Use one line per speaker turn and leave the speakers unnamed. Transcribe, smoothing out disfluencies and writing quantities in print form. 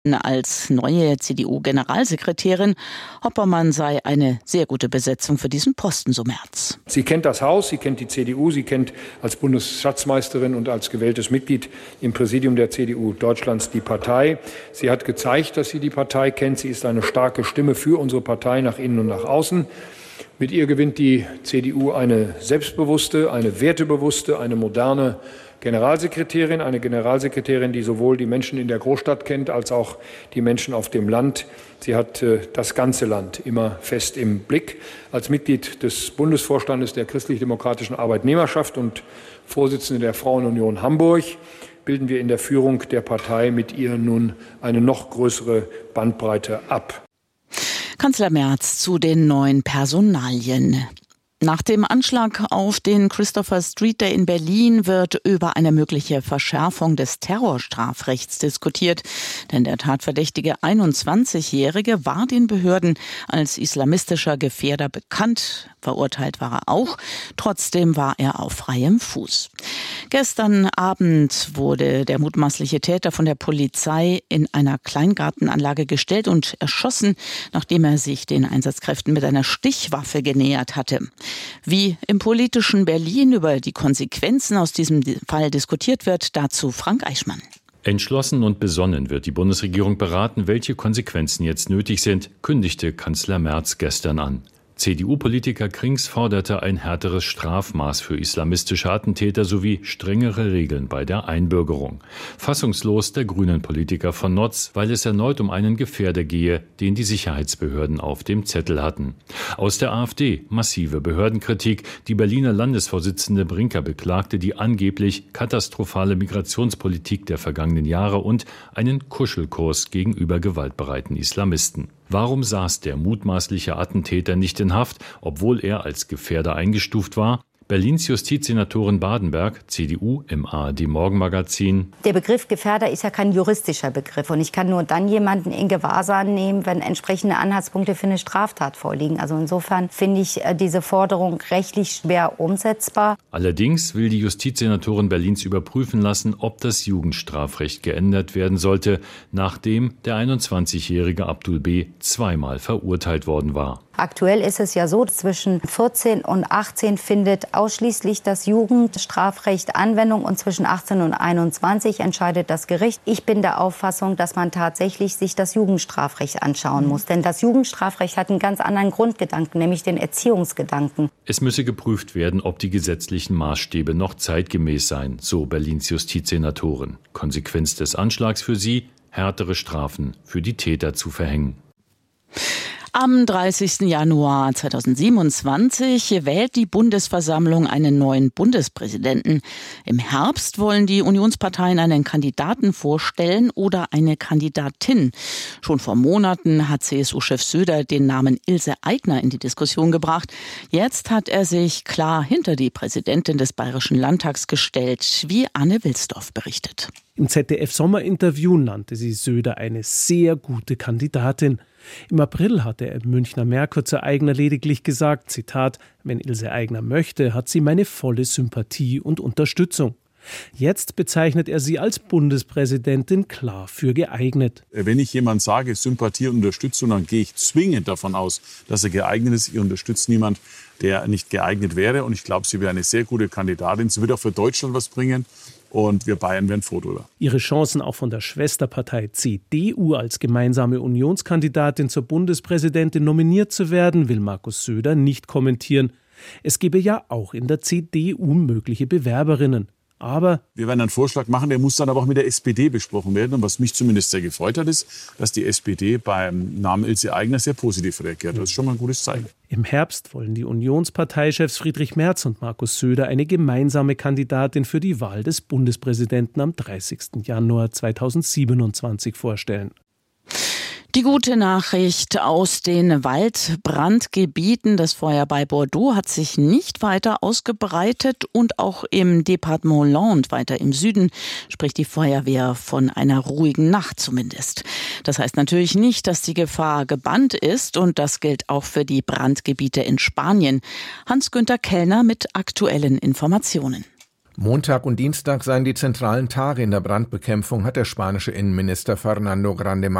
als neue CDU-Generalsekretärin. Hoppermann sei eine sehr gute Besetzung für diesen Posten, so Merz.
Sie kennt das Haus, sie kennt die CDU, sie kennt als Bundesschatzmeisterin und als gewähltes Mitglied im Präsidium der CDU Deutschlands die Partei. Sie hat gezeigt, dass sie die Partei kennt. Sie ist eine starke Stimme für unsere Partei nach innen und nach außen. Mit ihr gewinnt die CDU eine selbstbewusste, eine wertebewusste, eine moderne Generalsekretärin, eine Generalsekretärin, die sowohl die Menschen in der Großstadt kennt, als auch die Menschen auf dem Land. Sie hat das ganze Land immer fest im Blick. Als Mitglied des Bundesvorstandes der Christlich-Demokratischen Arbeitnehmerschaft und Vorsitzende der Frauenunion Hamburg bilden wir in der Führung der Partei mit ihr nun eine noch größere Bandbreite ab.
Kanzler Merz zu den neuen Personalien. Nach dem Anschlag auf den Christopher Street Day in Berlin wird über eine mögliche Verschärfung des Terrorstrafrechts diskutiert. Denn der tatverdächtige 21-Jährige war den Behörden als islamistischer Gefährder bekannt. Verurteilt war er auch. Trotzdem war er auf freiem Fuß. Gestern Abend wurde der mutmaßliche Täter von der Polizei in einer Kleingartenanlage gestellt und erschossen, nachdem er sich den Einsatzkräften mit einer Stichwaffe genähert hatte. Wie im politischen Berlin über die Konsequenzen aus diesem Fall diskutiert wird, dazu Frank Eichmann.
Entschlossen und besonnen wird die Bundesregierung beraten, welche Konsequenzen jetzt nötig sind, kündigte Kanzler Merz gestern an. CDU-Politiker Krings forderte ein härteres Strafmaß für islamistische Attentäter sowie strengere Regeln bei der Einbürgerung. Fassungslos der Grünen-Politiker von Notz, weil es erneut um einen Gefährder gehe, den die Sicherheitsbehörden auf dem Zettel hatten. Aus der AfD massive Behördenkritik. Die Berliner Landesvorsitzende Brinker beklagte die angeblich katastrophale Migrationspolitik der vergangenen Jahre und einen Kuschelkurs gegenüber gewaltbereiten Islamisten. Warum saß der mutmaßliche Attentäter nicht in Haft, obwohl er als Gefährder eingestuft war? Berlins Justizsenatorin Badenberg, CDU, im ARD-Morgenmagazin.
Der Begriff Gefährder ist ja kein juristischer Begriff. Und ich kann nur dann jemanden in Gewahrsam nehmen, wenn entsprechende Anhaltspunkte für eine Straftat vorliegen. Also insofern finde ich diese Forderung rechtlich schwer umsetzbar.
Allerdings will die Justizsenatorin Berlins überprüfen lassen, ob das Jugendstrafrecht geändert werden sollte, nachdem der 21-jährige Abdul B. zweimal verurteilt worden war.
Aktuell ist es ja so, zwischen 14 und 18 findet ausschließlich das Jugendstrafrecht Anwendung und zwischen 18 und 21 entscheidet das Gericht. Ich bin der Auffassung, dass man tatsächlich sich das Jugendstrafrecht anschauen muss. Denn das Jugendstrafrecht hat einen ganz anderen Grundgedanken, nämlich den Erziehungsgedanken.
Es müsse geprüft werden, ob die gesetzlichen Maßstäbe noch zeitgemäß seien, so Berlins Justizsenatorin. Konsequenz des Anschlags für sie, härtere Strafen für die Täter zu verhängen.
Am 30. Januar 2027 wählt die Bundesversammlung einen neuen Bundespräsidenten. Im Herbst wollen die Unionsparteien einen Kandidaten vorstellen oder eine Kandidatin. Schon vor Monaten hat CSU-Chef Söder den Namen Ilse Aigner in die Diskussion gebracht. Jetzt hat er sich klar hinter die Präsidentin des Bayerischen Landtags gestellt, wie Anne Wilsdorf berichtet.
Im ZDF-Sommerinterview nannte sie Söder eine sehr gute Kandidatin. Im April hatte er im Münchner Merkur zu Aigner lediglich gesagt, Zitat, wenn Ilse Aigner möchte, hat sie meine volle Sympathie und Unterstützung. Jetzt bezeichnet er sie als Bundespräsidentin klar für geeignet.
Wenn ich jemand sage, Sympathie und Unterstützung, dann gehe ich zwingend davon aus, dass er geeignet ist. Ich unterstütze niemand, der nicht geeignet wäre. Und ich glaube, sie wäre eine sehr gute Kandidatin. Sie wird auch für Deutschland was bringen. Und wir Bayern wären froh drüber.
Ihre Chancen auch von der Schwesterpartei CDU als gemeinsame Unionskandidatin zur Bundespräsidentin nominiert zu werden, will Markus Söder nicht kommentieren. Es gebe ja auch in der CDU mögliche Bewerberinnen. Aber
wir werden einen Vorschlag machen, der muss dann aber auch mit der SPD besprochen werden. Und was mich zumindest sehr gefreut hat, ist, dass die SPD beim Namen Ilse Aigner sehr positiv reagiert. Das ist schon mal ein gutes Zeichen.
Im Herbst wollen die Unionsparteichefs Friedrich Merz und Markus Söder eine gemeinsame Kandidatin für die Wahl des Bundespräsidenten am 30. Januar 2027 vorstellen.
Die gute Nachricht aus den Waldbrandgebieten. Das Feuer bei Bordeaux hat sich nicht weiter ausgebreitet und auch im Departement Landes, weiter im Süden, spricht die Feuerwehr von einer ruhigen Nacht zumindest. Das heißt natürlich nicht, dass die Gefahr gebannt ist und das gilt auch für die Brandgebiete in Spanien. Hans-Günther Kellner mit aktuellen Informationen.
Montag und Dienstag seien die zentralen Tage in der Brandbekämpfung, hat der spanische Innenminister Fernando Grande